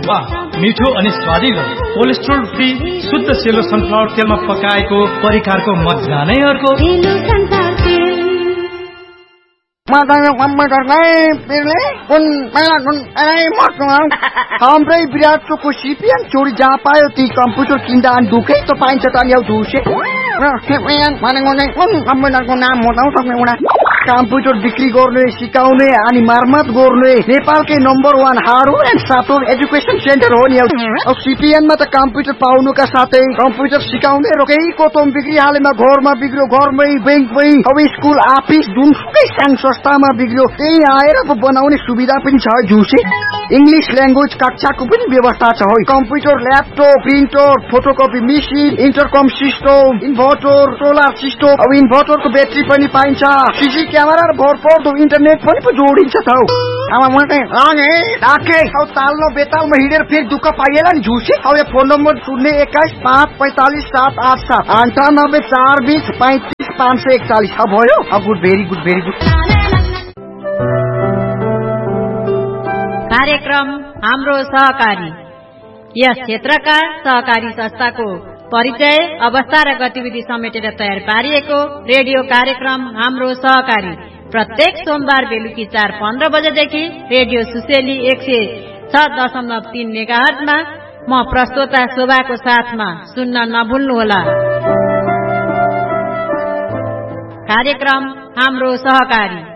वाह, मिठो अनि स्वादिलो, कोलेस्ट्रोल फ्री शुद्ध सेलो सनफ्लावर तेलमा पकाएको परिकारको मजा नै अर्को। हाम्रै विराट चोकको सिपिएन छोरी जहाँ पायो ती कम्प्युटर किन्दा अनि दुखै त पाइन्छ त नि झुसे कम्प्युटरको नाम बताउँ सक्ने एउटा कम्प्युटर बिक्री गर्ने सिकाउने अनि मर्मत गर्ने नेपालकै number 1 hardware and software education centre हो नि। अब सिपिएनमा त कम्प्युटर पाउनुका साथै कम्प्युटर सिकाउने र केही कोतम बिक्री हालेमा घरमा बिग्रियो घरमै बैंकमै अब स्कुल अफिस जुनसुकै सानो संस्थामा बिग्रियो त्यही आएर बनाउने सुविधा पनि छ झुसे। इंग्लिश ल्याङ्ग्वेज कक्षाको पनि व्यवस्था छ हो। Computer laptop printer photocopy machine इन्टरकम system inverter solar system अब इन्भर्टरको ब्याट्री पनि पाइन्छ सीसी क्यामेरा र भरपर्दो इन्टरनेट पनि जोडिन्छ त हौ। अब मलाई राखे अब ताल्नो बेतालमा हिँडेर फेरि दुःख पाइएला नि झुसे। अब यो फोन नम्बर 021-545-787 98-420-35-541 अब भयो। अब good very good very good. कार्यक्रम हाम्रो सहकारी यस क्षेत्रका सहकारी संस्थाको परिचय अवस्था र गतिविधि समेटेर तयार पारिएको रेडियो कार्यक्रम हाम्रो सहकारी प्रत्येक सोमबार बेलुकी 4:15 बजेदेखि रेडियो सुसेली 106.3 मेगाहर्जमा म प्रस्तोता शोभाको साथमा सुन्न नभुल्नुहोला। कार्यक्रम हाम्रो सहकारी।